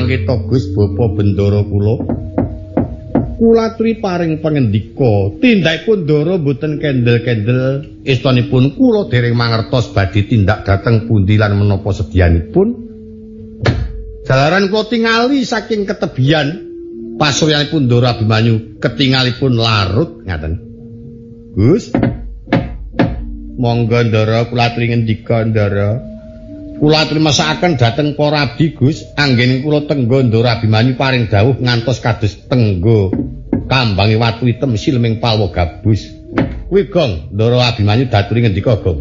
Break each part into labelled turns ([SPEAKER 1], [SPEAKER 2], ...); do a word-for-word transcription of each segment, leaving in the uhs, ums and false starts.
[SPEAKER 1] mangke to Gus Bapa Bendara kula. Kula aturi paring pangendika, tindakipun Ndara mboten kendel-kendel, estanipun kula dereng mangertos badhe tindak dhateng pundi lan menapa sedyanipun. Jalaran kula tingali saking ketebian pasuryanipun Ndara Abimanyu ketingalipun larut ngaten. Gus. Monggo Ndara kula aturi ngendika Ndara. Kula aturi masakaken dhateng para abdi Gus, anggen kula tenggo Ndara Abimanyu paring dawuh ngantos kados tenggo kambange watu item silming palwa gabus. Kuwi Gong, Ndara Abimanyu daturi ngendika Gong.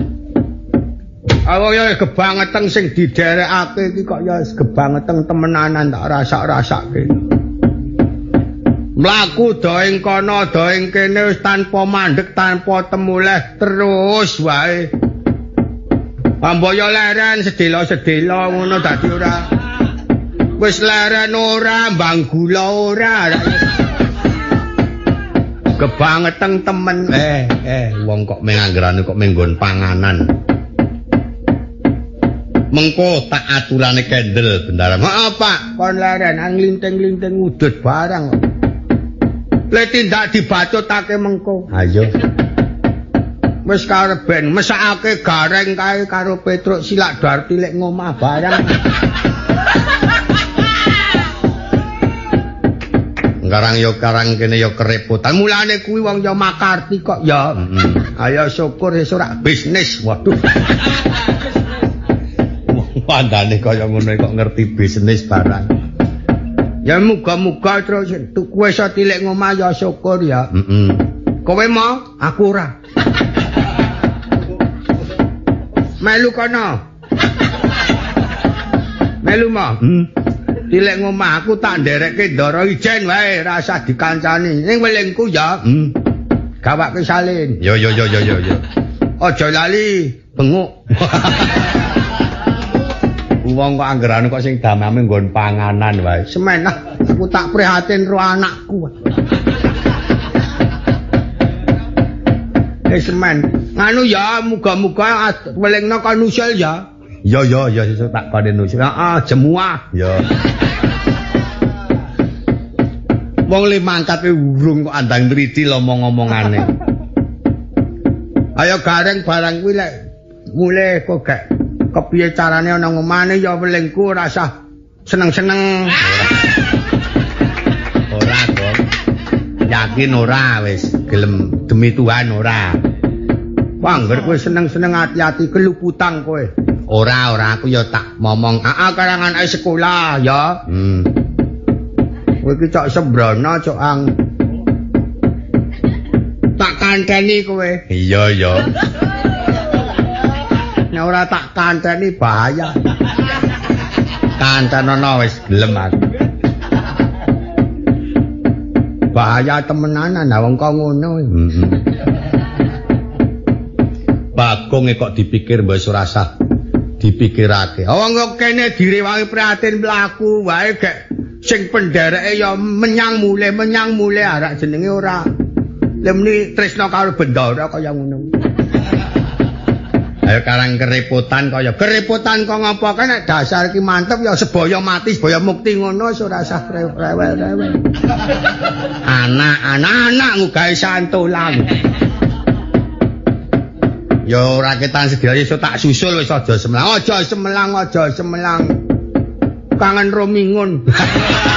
[SPEAKER 1] Awo ya kebangeteng sing didherekake iki kok ya kebangeteng temenanan tak rasak-rasake. Mlaku do ing kono do ing kene wis tanpa mandeg tanpa temuleh terus wae. Pambaya leren sedela-sedela ngono dadi ora. Wis leren ora, mbang gula ora. Kebangeteng temen. Eh, eh, wong kok menganggerane kok menggon panganan. Mengko tak aturane kendel bendara. Maaf Pak, kon leren anglinting-linting udut barang. Le tindak dibacutake mengko. Ayo. Wis kareben mesakake gareng kae karo Petruk silak darti lek ngomah barang. Karang yo karang kene yo kerepotan. Mulane kuwi wong yo makarti kok ya. Mm. Ayo syukur wis ora bisnis. Waduh. Pandane kaya ngono kok ngerti bisnis barang. Ya muga-muga terus kowe iso tilik ngomah ya syukur ya. Heeh. Kowe mau? Aku ora. Melu kono. Melu mau? Hmm. Tilik ngomah aku tak nderekke Ndara Ijen wae, ora usah dikancani. Ning welingku ya. Hmm. Gawake salin. Yo yo yo yo yo yo. Aja lali benguk. Wong kok anggerane kok sing damame nggon panganan wae. Semenah aku tak prihatin ro anakku. Eh semen, nganu ya muga-muga welingna kon nusul ya. Ya ya ya sesuk tak kene nusul. Heeh, jemuah. Ya. Wong le mangkat urung kok andang nriti ngomong-ngomongane. Ayo gareng barang kuwi lek mulih kok gak kepiye carane ana ngomane ya welingku ora usah seneng-seneng. Ora, Gong. Yakin ora wis gelem demi Tuhan ora. Wangger kowe seneng-seneng ati-ati keluputang kowe. Ora, ora aku ya tak momong, "Aa karangan ae sekolah ya." Hmm. Kowe iki cok sembrono cok ang. Tak kanteni kowe. Iya, iya. Nek ora tak kanteni bahaya. Kantenono wis gelem aku. Bahaya temenanan lah wong kok ngono. Heeh. Bagong kok dipikir mbok ora usah dipikirake. Wong kok kene direwangi prihatin mlaku wae gek sing pendereke ya menyang mule menyang mule arak jenenge ora. Lemni tresno karo Bendara kaya ngono. Ayo karang kerepotan kaya kerepotan kok ngopo kan nek dasar iki mantep ya sebaya mati sebaya mukti ngono wis ora usah rewel-rewel. Anak-anak anak ngugahe santulan. Ya ora ketan sedaya iso tak susul wis aja semelang aja semelang aja semelang. Kangen romingun.